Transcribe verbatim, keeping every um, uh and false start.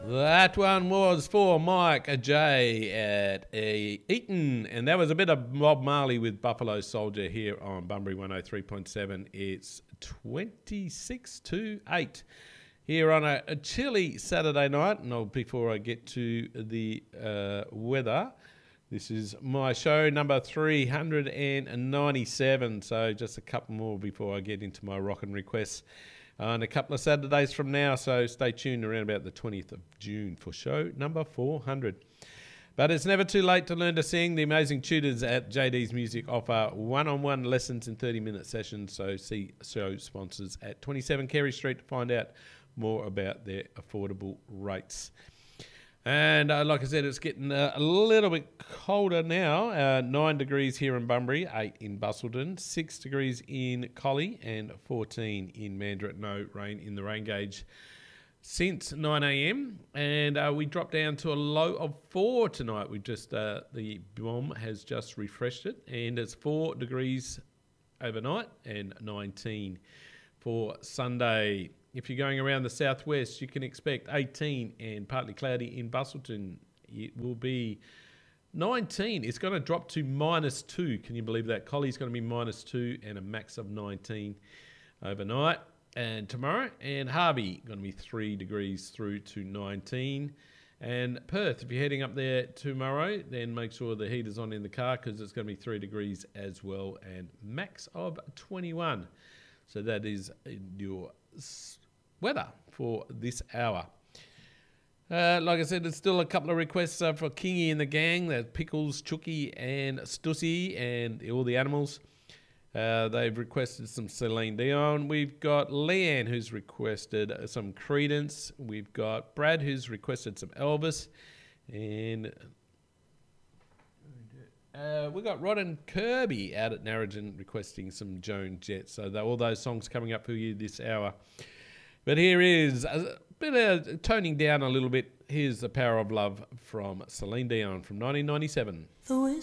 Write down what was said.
That one was for Mike J at uh, Eton, and that was a bit of Bob Marley with Buffalo Soldier here on Bunbury one oh three point seven. It's twenty-six to eight here on a, a chilly Saturday night. And I'll, before I get to the uh, weather, this is my show number three hundred ninety-seven, so just a couple more before I get into my rockin' requests on a couple of Saturdays from now, so stay tuned around about the twentieth of June for show number four hundred. But it's never too late to learn to sing. The amazing tutors at J D's Music offer one-on-one lessons in thirty-minute sessions, so see show sponsors at twenty-seven Carey Street to find out more about their affordable rates. And uh, like I said, it's getting uh, a little bit colder now. Uh, nine degrees here in Bunbury, eight in Busselton, six degrees in Collie, and fourteen in Mandurah. No rain in the rain gauge since nine a.m. And uh, we dropped down to a low of four tonight. We just uh, the bomb has just refreshed it, and it's four degrees overnight and nineteen for Sunday. If you're going around the southwest, you can expect eighteen and partly cloudy in Busselton. It will be nineteen. It's going to drop to minus two. Can you believe that? Collie's going to be minus two and a max of nineteen overnight. And tomorrow, and Harvey, going to be three degrees through to nineteen. And Perth, if you're heading up there tomorrow, then make sure the heater's on in the car because it's going to be three degrees as well and max of twenty-one. So that is your weather for this hour. Uh, like I said, there's still a couple of requests uh, for Kingy and the gang. There's Pickles, Chooky and Stussy and all the animals. Uh, they've requested some Celine Dion. We've got Leanne who's requested uh, some Creedence. We've got Brad who's requested some Elvis. And uh, we've got Rod and Kirby out at Narrogin requesting some Joan Jett. So all those songs coming up for you this hour. But here is a bit of toning down a little bit. Here's The Power of Love from Celine Dion from nineteen ninety-seven.